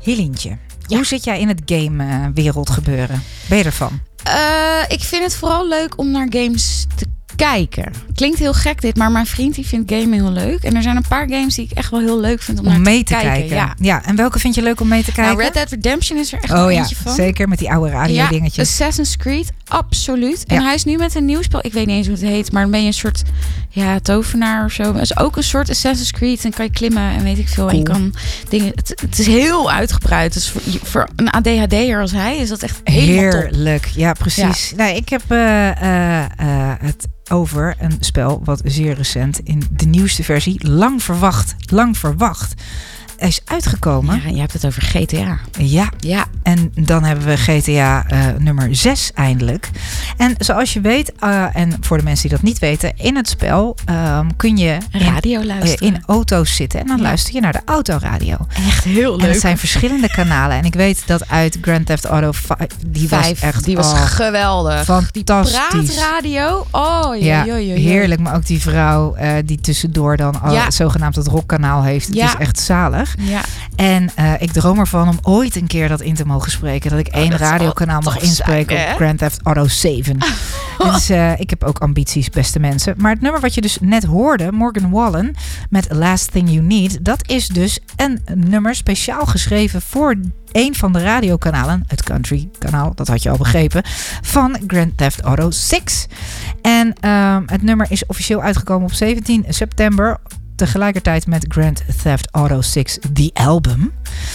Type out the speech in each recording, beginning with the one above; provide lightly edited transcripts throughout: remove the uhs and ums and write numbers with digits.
Helientje, hoe zit jij in het game-wereld gebeuren? Ben je ervan? Ik vind het vooral leuk om naar games te kijken. Klinkt heel gek dit, maar mijn vriend die vindt gamen heel leuk. En er zijn een paar games die ik echt wel heel leuk vind om naar mee te kijken. Ja, en welke vind je leuk om mee te kijken? Nou, Red Dead Redemption is er echt wel eentje van. Zeker met die oude radio dingetjes. Assassin's Creed, absoluut. En hij is nu met een nieuw spel. Ik weet niet eens hoe het heet, maar dan ben je een soort tovenaar of zo. Het is ook een soort Assassin's Creed. En kan je klimmen en weet ik veel. Cool. En je kan dingen. Het is heel uitgebreid. Dus voor een ADHD'er als hij is dat echt heerlijk. Top. Ja, precies. Ja. Nou, ik heb het over een spel wat zeer recent in de nieuwste versie lang verwacht is uitgekomen. Ja, je hebt het over GTA. Ja. En dan hebben we GTA nummer 6 eindelijk. En zoals je weet, en voor de mensen die dat niet weten, in het spel kun je radio luisteren. In auto's zitten en dan luister je naar de autoradio. Echt heel leuk. En het zijn verschillende kanalen. En ik weet dat uit Grand Theft Auto 5, die was geweldig. Fantastisch. Die praatradio. Heerlijk. Maar ook die vrouw die tussendoor dan zogenaamd het rockkanaal heeft. Het is echt zalig. Ja. En ik droom ervan om ooit een keer dat in te mogen spreken. Dat ik één radiokanaal mag inspreken op Grand Theft Auto 7. Dus ik heb ook ambities, beste mensen. Maar het nummer wat je dus net hoorde, Morgan Wallen met Last Thing You Need, dat is dus een nummer speciaal geschreven voor een van de radiokanalen, het country kanaal, dat had je al begrepen, van Grand Theft Auto 6. En het nummer is officieel uitgekomen op 17 september. Tegelijkertijd met Grand Theft Auto 6, The Album.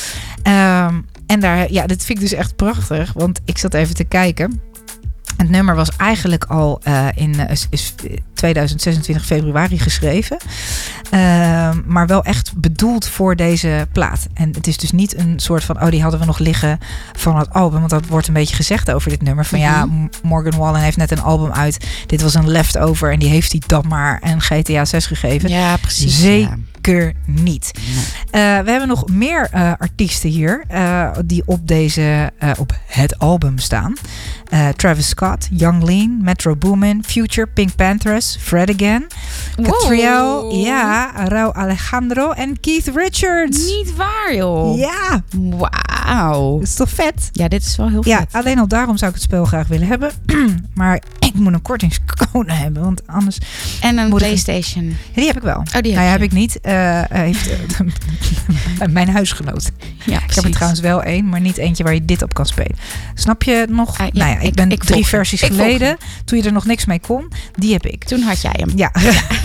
En daar, dit vind ik dus echt prachtig. Want ik zat even te kijken. Het nummer was eigenlijk al in 2026 februari geschreven. Maar wel echt bedoeld voor deze plaat. En het is dus niet een soort van, die hadden we nog liggen van het album. Want dat wordt een beetje gezegd over dit nummer. Van Morgan Wallen heeft net een album uit. Dit was een leftover en die heeft hij dan maar een GTA 6 gegeven. Ja, precies. Zeker niet. Nee. We hebben nog meer artiesten hier die op het album staan. Travis Scott, Young Lean, Metro Boomin, Future, Pink Panthers, Fred Again, Catriel, Rauw Alejandro en Keith Richards. Niet waar, joh. Ja. Wauw. Dat is toch vet? Ja, dit is wel heel vet. Ja, alleen al daarom zou ik het spel graag willen hebben. Maar ik moet een kortingscode hebben, want anders... En een PlayStation. Ja, die heb ik wel. Die heb ik niet. Heeft mijn huisgenoot. Ja, ik heb er trouwens wel één, maar niet eentje waar je dit op kan spelen. Snap je nog? Ik ben 3 versies geleden, toen je er nog niks mee kon, die heb ik. Toen had jij hem. Ja.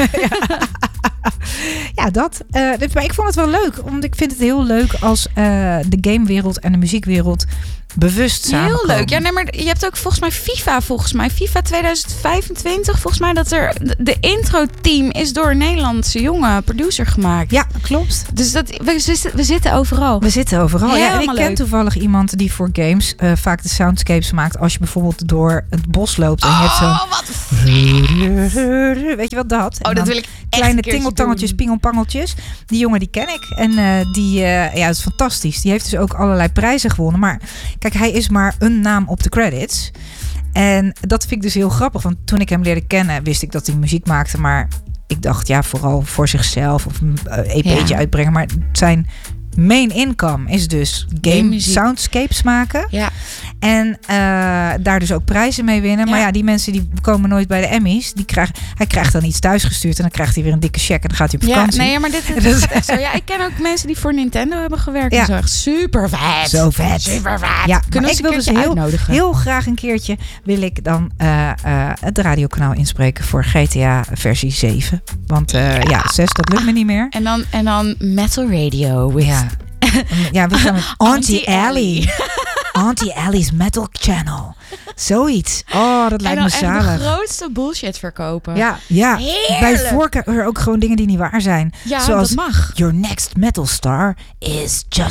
Ja, dat. Maar ik vond het wel leuk, want ik vind het heel leuk als de gamewereld en de muziekwereld bewust samenkomen. Heel leuk. Ja, nee, maar je hebt ook volgens mij FIFA 2025. Volgens mij dat er de intro-team is door een Nederlandse jonge producer gemaakt. Ja, klopt. Dus we zitten overal. We zitten overal. Helemaal en ik ken toevallig iemand die voor games vaak de soundscapes maakt als je bijvoorbeeld door het bos loopt en je hebt zo'n... Weet je wat dat? Dat wil ik echt kleine tingeltangeltjes, pingelpangeltjes. Die jongen die ken ik. En het is fantastisch. Die heeft dus ook allerlei prijzen gewonnen. Maar kijk, hij is maar een naam op de credits. En dat vind ik dus heel grappig. Want toen ik hem leerde kennen, wist ik dat hij muziek maakte. Maar ik dacht, vooral voor zichzelf of een EP'tje uitbrengen. Maar zijn main income is dus game soundscapes maken. Ja. En daar dus ook prijzen mee winnen. Ja. Maar die mensen die komen nooit bij de Emmys. Hij krijgt dan iets thuisgestuurd en dan krijgt hij weer een dikke check en dan gaat hij op vakantie. Nee, maar dit gaat echt zo. Ja, ik ken ook mensen die voor Nintendo hebben gewerkt. Ja. En zo echt super vet. Zo vet. Super vet. Ja, kunnen ik wil dus heel graag een keertje wil ik dan het radiokanaal inspreken voor GTA versie 7. Want 6, dat lukt me niet meer. En dan Metal Radio. Ja, we gaan met Auntie Allie. Auntie Allie's Metal Channel. Zoiets. Oh, dat lijkt me zalig. En de grootste bullshit verkopen. Ja. Heerlijk. Bij voorkeur ook gewoon dingen die niet waar zijn. Ja, zoals, dat mag. Your next metal star is just